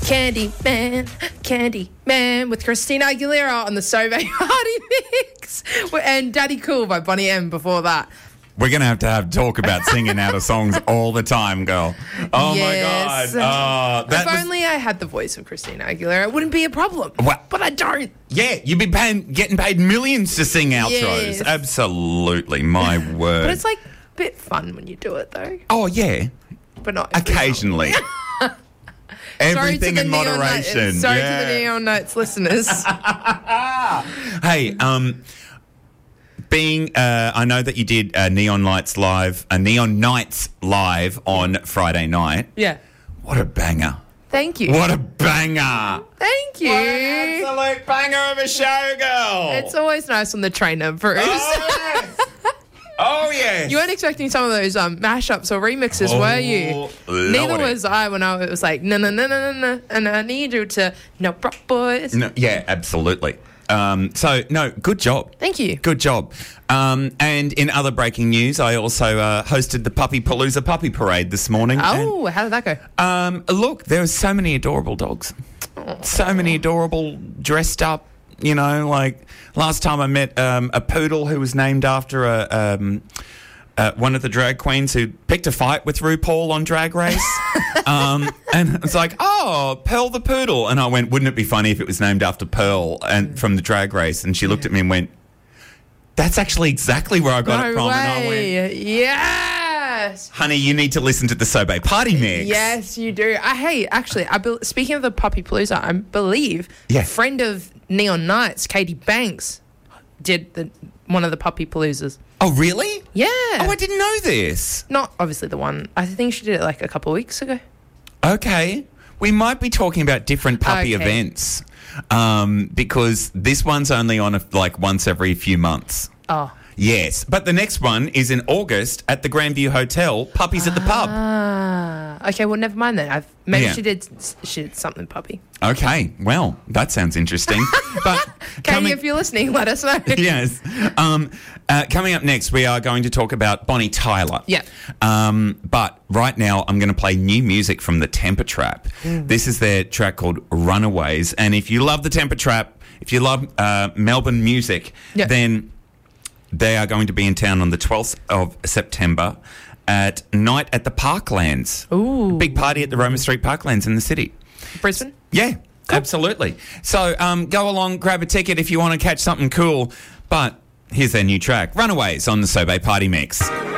Candy Man with Christina Aguilera on the Sobe Party Mix. And Daddy Cool by Bonnie M before that. We're going to have talk about singing out of songs all the time, girl. Oh, yes. my God. If only I had the voice of Christina Aguilera, it wouldn't be a problem. Well, but I don't. Yeah, you'd be getting paid millions to sing outros. Yes. Absolutely, my word. But it's like a bit fun when you do it, though. Oh, yeah. But not occasionally. Everything in moderation. Sorry to the Neon Nights listeners. Hey, I know that you did Neon Nights live on Friday night. Yeah. What a banger. Thank you. What a banger. Thank you. What an absolute banger of a show, girl. It's always nice when the trainer improves. Oh, yes. Oh, yes. You weren't expecting some of those mashups or remixes, were you? Neither was I when I was like, no, and I need you to, no, prop boys. No, yeah, absolutely. Good job. Thank you. Good job. And in other breaking news, I also hosted the Puppy Palooza Puppy Parade this morning. Oh, how did that go? Look, there were so many adorable dogs. Oh. So many adorable, dressed up, like last time I met a poodle who was named after one of the drag queens who picked a fight with RuPaul on Drag Race. And it's like, oh, Pearl the Poodle. And I went, wouldn't it be funny if it was named after Pearl and from the Drag Race? And she looked at me and went, that's actually exactly where I got it from. Way. And I went, yes. Honey, you need to listen to the Sobe Party Mix. Yes, you do. Speaking of the Puppy Palooza, I believe a friend of Neon Nights, Katie Banks, did one of the Puppy Paloozas. Oh, really? Yeah. Oh, I didn't know this. Not obviously the one. I think she did it like a couple of weeks ago. Okay. We might be talking about different puppy events because this one's only on once every few months. Oh. Yes. But the next one is in August at the Grandview Hotel, Puppies at the Pub. Okay, well, never mind then. Maybe she did something puppy. Okay, well, that sounds interesting. But Katie, if you're listening, let us know. Yes. Coming up next, we are going to talk about Bonnie Tyler. Yeah. But right now, I'm going to play new music from the Temper Trap. This is their track called Runaways. And if you love the Temper Trap, if you love Melbourne music, then they are going to be in town on the 12th of September at night at the Parklands. Ooh. Big party at the Roma Street Parklands in the city. Brisbane? Yeah, cool. Absolutely. So go along, grab a ticket if you want to catch something cool. But here's their new track, Runaways, on the Sobe Party Mix.